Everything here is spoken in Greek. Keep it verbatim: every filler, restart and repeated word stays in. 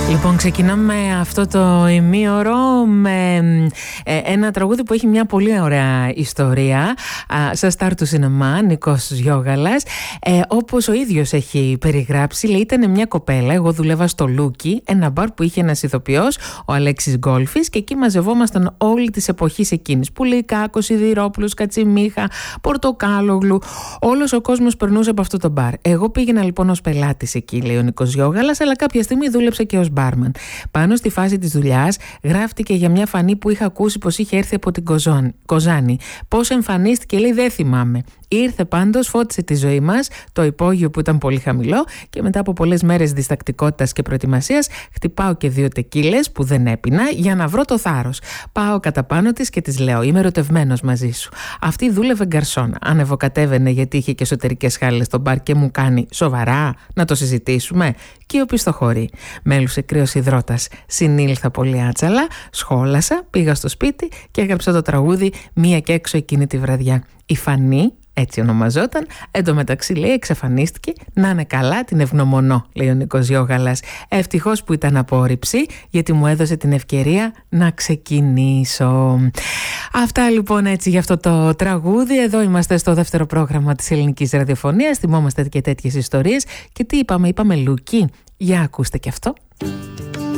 Λοιπόν, ξεκινάμε αυτό το ημίωρο με ε, ένα τραγούδι που έχει μια πολύ ωραία ιστορία. Στα στάρ του σινεμά, Νικός Γιώγαλας. Ε, όπως ο ίδιος έχει περιγράψει, λέει, ήταν μια κοπέλα. Εγώ δουλεύα στο Λούκι, ένα μπαρ που είχε ένας ηθοποιός, ο Αλέξης Γκόλφης, και εκεί μαζευόμασταν όλη της εποχής εκείνης. Πουλικάκος, Σιδηρόπουλος, Κατσιμίχα, Πορτοκάλογλου. Όλος ο κόσμος περνούσε από αυτό το μπαρ. Εγώ πήγαινα λοιπόν ως πελάτης εκεί, λέει ο Νικός Γιώγαλας, αλλά κάποια στιγμή δούλεψε και ως μπάρμαν. Πάνω στη φάση της δουλειάς γράφτηκε για μια φανή που είχα ακούσει πως είχε έρθει από την Κοζάνη. Πώς εμφανίστηκε, λέει, δεν θυμάμαι. Ήρθε πάντως, φώτισε τη ζωή μας, το υπόγειο που ήταν πολύ χαμηλό, και μετά από πολλές μέρες διστακτικότητας και προετοιμασίας, χτυπάω και δύο τεκίλες που δεν έπινα για να βρω το θάρρος. Πάω κατά πάνω της και της λέω: είμαι ερωτευμένος μαζί σου. Αυτή δούλευε γκαρσόνα. Ανεβοκατέβαινε γιατί είχε και εσωτερικές χάλες στο μπαρ και μου κάνει: σοβαρά, να το συζητήσουμε. Και οπισθοχωρεί. Μέλουσε κρύος υδρότας. Συνήλθα πολύ άτσαλα, σχόλασα, πήγα στο σπίτι και έγραψα το τραγούδι μία και έξω εκείνη τη βραδιά. Η Φανή, έτσι ονομαζόταν, εντωμεταξύ, λέει, εξαφανίστηκε. Να είναι καλά, την ευγνωμονώ, λέει ο Νικός Γιώγαλας. Ευτυχώς που ήταν απόρριψη, γιατί μου έδωσε την ευκαιρία να ξεκινήσω. Αυτά λοιπόν έτσι για αυτό το τραγούδι. Εδώ είμαστε στο δεύτερο πρόγραμμα της ελληνικής ραδιοφωνίας. Θυμόμαστε και τέτοιες ιστορίες. Και τι είπαμε, είπαμε Λούκι. Για ακούστε και αυτό.